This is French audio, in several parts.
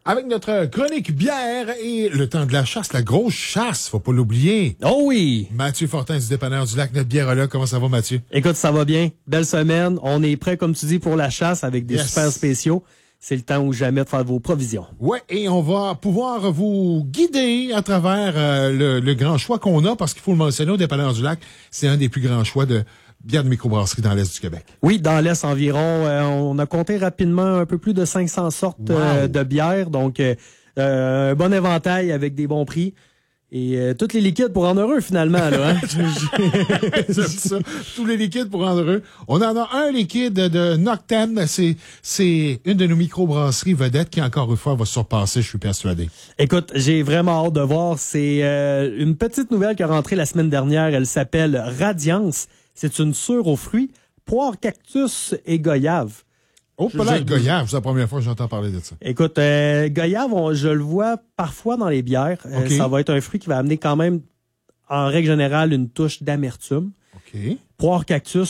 avec notre chronique bière et le temps de la chasse, la grosse chasse, faut pas l'oublier. Oh oui! Mathieu Fortin du dépanneur du Lac, notre bière-là. Comment ça va, Mathieu? Écoute, ça va bien. Belle semaine. On est prêt, comme tu dis, pour la chasse avec des super spéciaux. C'est le temps ou jamais de faire vos provisions. Ouais, et on va pouvoir vous guider à travers le grand choix qu'on a, parce qu'il faut le mentionner, au dépanneur du Lac, c'est un des plus grands choix de bière de microbrasserie dans l'Est du Québec. Oui, dans l'Est environ. On a compté rapidement un peu plus de 500 sortes de bières. Donc, un bon éventail avec des bons prix. Et tous les liquides pour rendre heureux, finalement. Là, hein? J'aime ça. Tous les liquides pour rendre heureux. On en a un liquide de Noctem. C'est une de nos microbrasseries vedettes qui, encore une fois, va se surpasser, je suis persuadé. Écoute, j'ai vraiment hâte de voir. C'est une petite nouvelle qui est rentrée la semaine dernière. Elle s'appelle Radiance. C'est une sûre aux fruits, poire, cactus et goyave. Oh, peut-être goyave, c'est la première fois que j'entends parler de ça. Écoute, goyave, je le vois parfois dans les bières. Okay. Ça va être un fruit qui va amener quand même, en règle générale, une touche d'amertume. OK. Poire, cactus,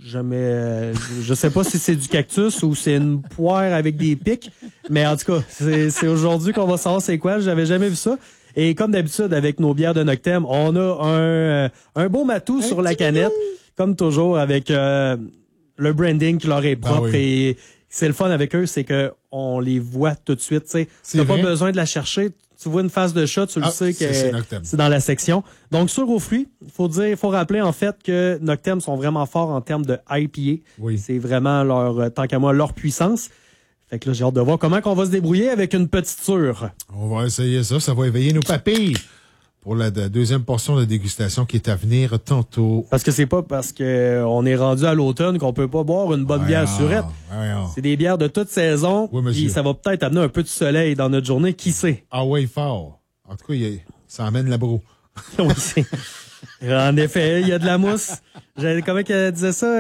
je sais pas si c'est du cactus ou c'est une poire avec des pics, mais en tout cas, c'est aujourd'hui qu'on va savoir c'est quoi. J'avais jamais vu ça. Et comme d'habitude, avec nos bières de Noctem, on a un beau matou sur la canette, comme toujours, avec le branding qui leur est propre. Et c'est le fun avec eux, c'est que on les voit tout de suite. Tu n'as pas besoin de la chercher. Tu vois une face de chat, tu le sais que c'est dans la section. Donc, sur aux fruits, il faut rappeler en fait que Noctem sont vraiment forts en termes de IPA. Oui. C'est vraiment tant qu'à moi, leur puissance. Fait que là, j'ai hâte de voir comment on va se débrouiller avec une petite sûre. On va essayer ça. Ça va éveiller nos papilles pour la deuxième portion de dégustation qui est à venir tantôt. Parce que c'est pas parce que on est rendu à l'automne qu'on peut pas boire une bonne bière surette. C'est des bières de toute saison. Oui, puis ça va peut-être amener un peu de soleil dans notre journée. Qui sait? Ah oui, fort. En tout cas, ça amène la broue. Oui, en effet, il y a de la mousse. Comment qu'elle disait ça?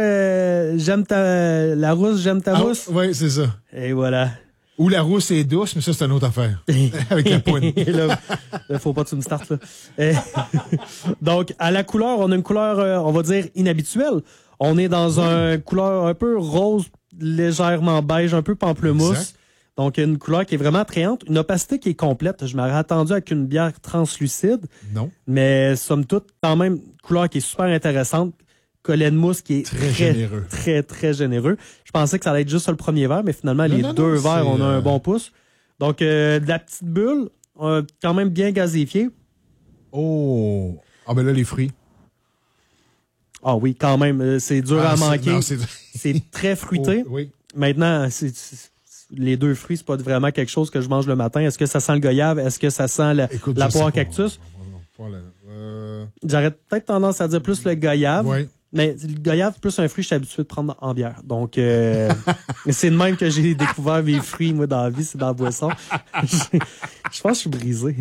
La rousse, j'aime ta mousse. Oui, c'est ça. Et voilà. Ou la rousse est douce, mais ça, c'est une autre affaire. Avec la pointe. Là, faut pas que tu me startes, là. Donc, à la couleur, on a une couleur, on va dire, inhabituelle. On est dans une couleur un peu rose, légèrement beige, un peu pamplemousse. Exact. Donc, une couleur qui est vraiment attrayante. Une opacité qui est complète. Je m'aurais attendu avec une bière translucide. Non. Mais, somme toute, quand même, une couleur qui est super intéressante. Collet de mousse qui est très généreux. Très, très généreux. Je pensais que ça allait être juste sur le premier verre, mais finalement, les deux verres, on a un bon pouce. Donc, de la petite bulle, quand même bien gazéfiée. Oh! Ah, ben là, les fruits. Ah oui, quand même. C'est dur à manquer. C'est très fruité. Oh, oui. Maintenant, les deux fruits, c'est pas vraiment quelque chose que je mange le matin. Est-ce que ça sent le goyave? Est-ce que ça sent la poire cactus? J'aurais peut-être tendance à dire plus le goyave. Oui. Mais le goyave, plus un fruit, je suis habitué de prendre en bière. Donc, c'est de même que j'ai découvert mes fruits, moi, dans la vie, c'est dans la boisson. Je pense que je suis brisé.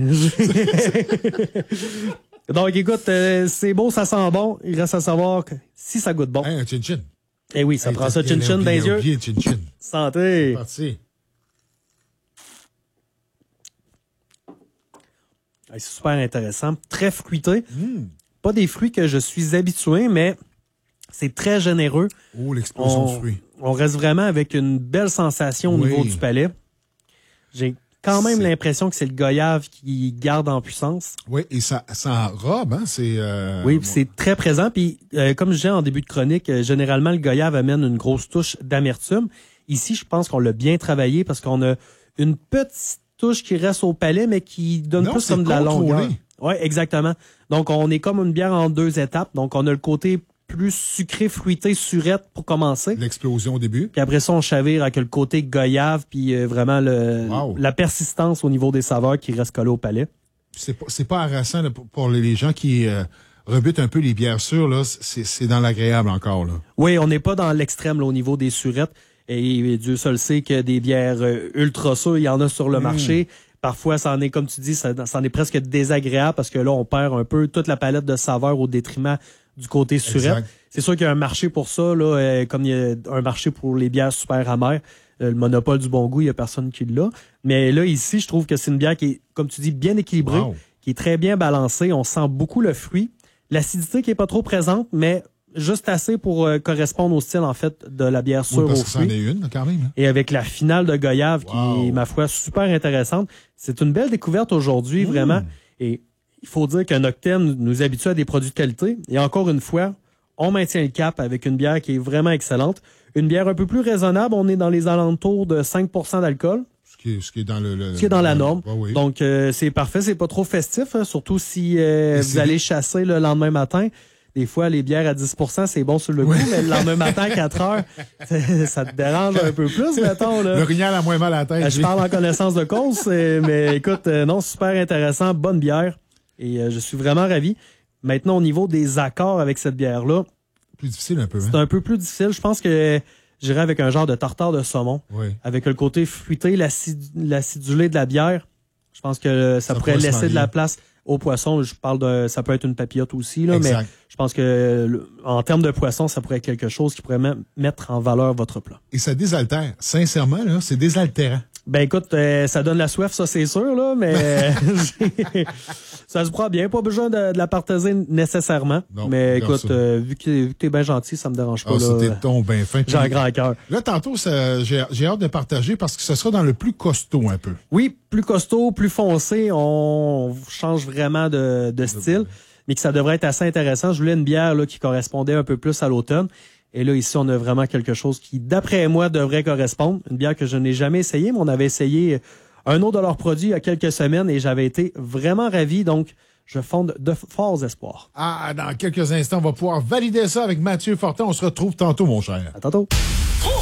Donc, écoute, c'est beau, ça sent bon. Il reste à savoir si ça goûte bon. Un chin-chin. Eh oui, ça prend ça chin-chin dans les yeux. Chin-chin. Santé. C'est parti. C'est super intéressant. Très fruité. Pas des fruits que je suis habitué, mais c'est très généreux. Oh, l'explosion de fruits. On reste vraiment avec une belle sensation au niveau du palais. J'ai quand même l'impression que c'est le goyave qui garde en puissance. Oui, et ça enrobe, hein? Oui, c'est très présent. Puis, comme je disais en début de chronique, généralement, le goyave amène une grosse touche d'amertume. Ici, je pense qu'on l'a bien travaillé parce qu'on a une petite touche qui reste au palais, mais qui donne plus comme de la longueur. Oui, exactement. Donc, on est comme une bière en deux étapes. Donc, on a le côté plus sucré, fruité, surette pour commencer. L'explosion au début. Puis après ça, on chavire avec le côté goyave, puis vraiment la persistance au niveau des saveurs qui reste collée au palais. C'est pas harassant là, pour les gens qui rebutent un peu les bières sûres. Là, c'est dans l'agréable encore. Là. Oui, on n'est pas dans l'extrême là, au niveau des surettes. Et Dieu seul sait que des bières ultra sûres, il y en a sur le marché. Parfois, ça en est, comme tu dis, ça en est presque désagréable parce que là, on perd un peu toute la palette de saveurs au détriment du côté surette. C'est sûr qu'il y a un marché pour ça, là, comme il y a un marché pour les bières super amères. Le monopole du bon goût, il y a personne qui l'a. Mais là, ici, je trouve que c'est une bière qui est, comme tu dis, bien équilibrée, qui est très bien balancée. On sent beaucoup le fruit. L'acidité qui est pas trop présente, mais juste assez pour correspondre au style, en fait, de la bière sûre aux parce que fruits. c'en est une, quand même. Hein. Et avec la finale de Goyave, qui Wow. est, ma foi, super intéressante. C'est une belle découverte aujourd'hui, vraiment. Et il faut dire qu'un Noctem nous habitue à des produits de qualité. Et encore une fois, on maintient le cap avec une bière qui est vraiment excellente. Une bière un peu plus raisonnable. On est dans les alentours de 5% d'alcool. Ce qui est dans Ce qui est dans la norme. Oui. Donc, c'est parfait. C'est pas trop festif, hein, surtout si vous allez chasser le lendemain matin. Des fois, les bières à 10%, c'est bon sur le coup, mais le lendemain matin, à 4 heures, ça te dérange un peu plus, mettons. Là. Le rignal a moins mal à la tête. Je parle en connaissance de cause, mais écoute, non, super intéressant, bonne bière. Et je suis vraiment ravi. Maintenant, au niveau des accords avec cette bière-là, Plus difficile un peu. c'est un peu plus difficile. Je pense que j'irais avec un genre de tartare de saumon. Oui. Avec le côté fruité, l'acidulé de la bière. Je pense que ça pourrait pourrait se laisser marier. de la place au poisson. Je parle ça peut être une papillote aussi, là, mais Exact. je pense que en termes de poisson, ça pourrait être quelque chose qui pourrait mettre en valeur votre plat. Et ça désaltère. Sincèrement, là, c'est désaltérant. Ben écoute, ça donne la soif, ça c'est sûr, là, mais ça se prend bien. Pas besoin de la partager nécessairement. Non, mais regarde écoute, ça. vu que t'es bien gentil, ça me dérange pas. Ah, là. c'était ton ben fin. J'ai un grand cœur. Là, tantôt, j'ai hâte de partager parce que ce sera dans le plus costaud un peu. Oui, plus costaud, plus foncé, on change vraiment de style, mais que ça devrait être assez intéressant. Je voulais une bière là, qui correspondait un peu plus à l'automne. Et là, ici, on a vraiment quelque chose qui, d'après moi, devrait correspondre. Une bière que je n'ai jamais essayée, mais on avait essayé un autre de leurs produits il y a quelques semaines et j'avais été vraiment ravi. Donc, je fonde de forts espoirs. Ah, dans quelques instants, on va pouvoir valider ça avec Mathieu Fortin. On se retrouve tantôt, mon cher. À tantôt.